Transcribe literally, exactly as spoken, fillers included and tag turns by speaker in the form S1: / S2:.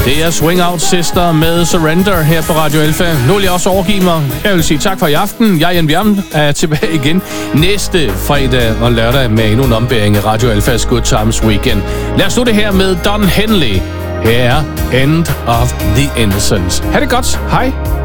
S1: Det er Swing Out Sister med Surrender her på Radio Alfa. Nu vil jeg også overgive mig. Jeg vil sige tak for i aften. Jeg, Jan Bjørn, er tilbage igen næste fredag og lørdag med endnu en ombæring af Radio Alfas Good Times Weekend. Lad os nu det her med Don Henley. Her er End of the Innocence. Ha' det godt. Hej.